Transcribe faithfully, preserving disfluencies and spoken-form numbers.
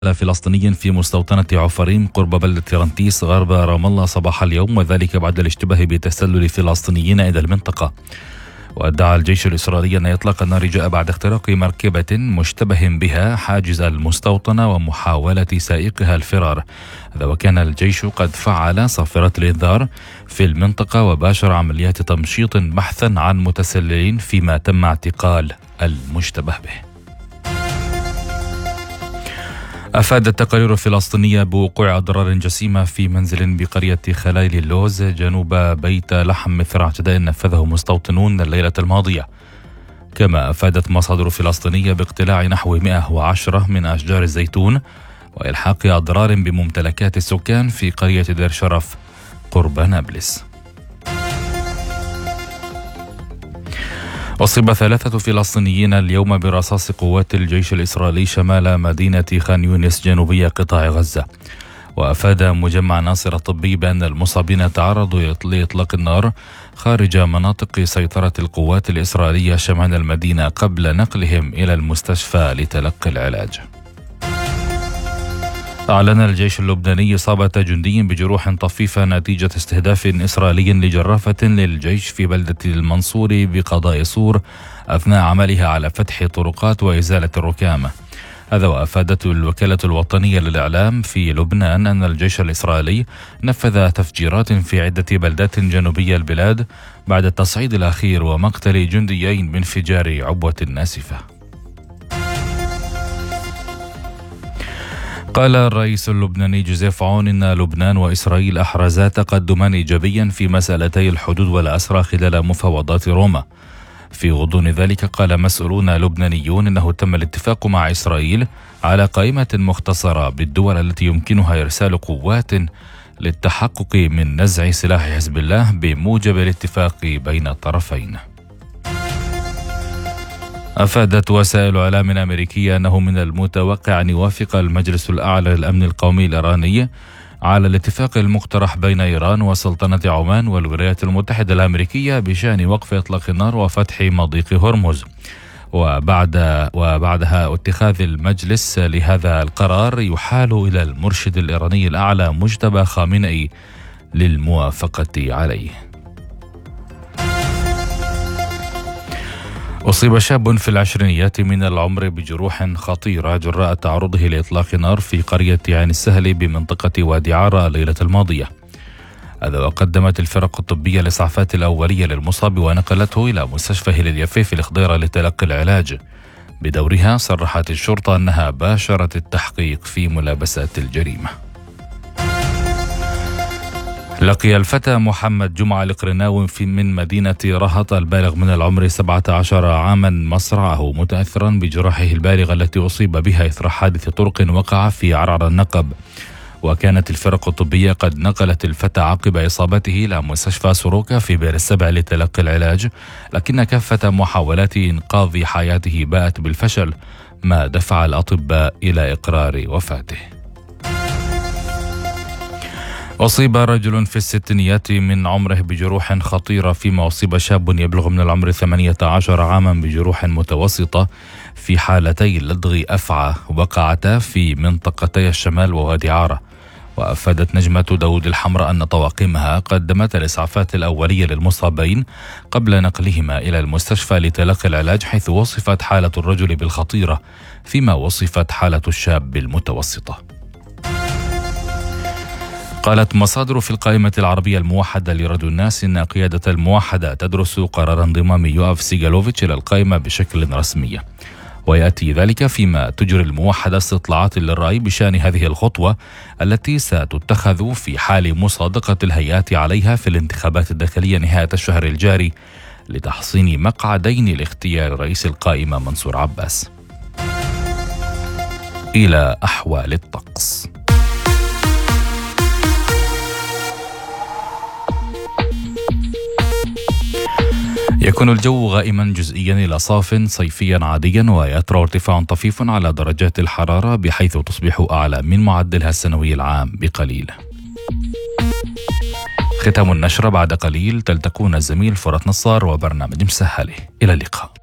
فلسطيني في مستوطنة عفريم قرب بلدة رنتيس غرب رام الله صباح اليوم، وذلك بعد الاشتباه بتسلل فلسطينيين إلى المنطقة. وادعى الجيش الإسرائيلي أن إطلاق النار جاء بعد اختراق مركبة مشتبه بها حاجز المستوطنة ومحاولة سائقها الفرار. هذا وكان الجيش قد فعل صافرة الإنذار في المنطقة وباشر عمليات تمشيط بحثا عن متسللين، فيما تم اعتقال المشتبه به. أفادت تقارير فلسطينية بوقوع أضرار جسيمة في منزل بقرية خلايل اللوز جنوب بيت لحم مثل اعتداء نفذه مستوطنون الليلة الماضية. كما أفادت مصادر فلسطينية باقتلاع نحو مئة وعشرة من أشجار الزيتون وإلحاق أضرار بممتلكات السكان في قرية دير شرف قرب نابلس. أصيب ثلاثة فلسطينيين اليوم برصاص قوات الجيش الإسرائيلي شمال مدينة خان يونس جنوبية قطاع غزة. وأفاد مجمع ناصر الطبي بأن المصابين تعرضوا لإطلاق النار خارج مناطق سيطرة القوات الإسرائيلية شمال المدينة قبل نقلهم إلى المستشفى لتلقي العلاج. أعلن الجيش اللبناني إصابة جندي بجروح طفيفة نتيجة استهداف إسرائيلي لجرافة للجيش في بلدة المنصور بقضاء صور أثناء عملها على فتح طرقات وإزالة الركام. هذا وأفادت الوكالة الوطنية للإعلام في لبنان أن الجيش الإسرائيلي نفذ تفجيرات في عدة بلدات جنوبية البلاد بعد التصعيد الأخير ومقتل جنديين بانفجار عبوة ناسفة. قال الرئيس اللبناني جوزيف عون إن لبنان وإسرائيل أحرزا تقدما إيجابيا في مسألتي الحدود والأسرى خلال مفاوضات روما. في غضون ذلك قال مسؤولون لبنانيون إنه تم الاتفاق مع إسرائيل على قائمة مختصرة بالدول التي يمكنها إرسال قوات للتحقق من نزع سلاح حزب الله بموجب الاتفاق بين الطرفين. أفادت وسائل إعلام أمريكية أنه من المتوقع أن يوافق المجلس الأعلى للأمن القومي الإيراني على الاتفاق المقترح بين إيران وسلطنة عمان والولايات المتحدة الأمريكية بشأن وقف إطلاق النار وفتح مضيق هرمز. وبعد وبعدها اتخاذ المجلس لهذا القرار يحال إلى المرشد الإيراني الأعلى مجتبى خامنئي للموافقة عليه. أصيب شاب في العشرينيات من العمر بجروح خطيرة جراء تعرضه لإطلاق نار في قرية عين السهل بمنطقة وادي عارة الليلة الماضية. هذا وقدمت الفرق الطبية الإسعافات الأولية للمصاب ونقلته إلى مستشفى هلال يافي في الخضيرة لتلقي العلاج. بدورها صرحت الشرطة أنها باشرت التحقيق في ملابسات الجريمة. لقي الفتى محمد جمعة القرناوي في من مدينة رهط البالغ من العمر سبعة عشر عاما مصرعه متأثرا بجراحه البالغة التي أصيب بها إثر حادث طرق وقع في عرعر النقب. وكانت الفرق الطبية قد نقلت الفتى عقب إصابته إلى مستشفى سروكا في بئر السبع لتلقي العلاج، لكن كافة محاولات إنقاذ حياته باءت بالفشل، ما دفع الأطباء إلى إقرار وفاته. أصيب رجل في الستينيات من عمره بجروح خطيرة، فيما أصيب شاب يبلغ من العمر ثمانية عشر عاما بجروح متوسطة في حالتي لدغ أفعى وقعتا في منطقتي الشمال ووادي عارة. وأفادت نجمة داود الحمراء أن طواقمها قدمت الإسعافات الأولية للمصابين قبل نقلهما إلى المستشفى لتلقي العلاج، حيث وصفت حالة الرجل بالخطيرة فيما وصفت حالة الشاب بالمتوسطة. قالت مصادر في القائمة العربية الموحدة لراديو الناس إن قيادة الموحدة تدرس قرار انضمام يوآف سيغالوفيتش إلى القائمة بشكل رسمي، ويأتي ذلك فيما تجري الموحدة استطلاعات للرأي بشأن هذه الخطوة التي ستتخذ في حال مصادقة الهيئات عليها في الانتخابات الداخلية نهاية الشهر الجاري لتحصين مقعدين لاختيار رئيس القائمة منصور عباس. إلى أحوال الطقس. يكون الجو غائما جزئيا إلى صاف صيفيا عاديا، ويطرأ ارتفاع طفيف على درجات الحرارة بحيث تصبح أعلى من معدلها السنوي العام بقليل. ختام النشرة بعد قليل تلتقون الزميل فرات نصار وبرنامج مسهله. إلى اللقاء.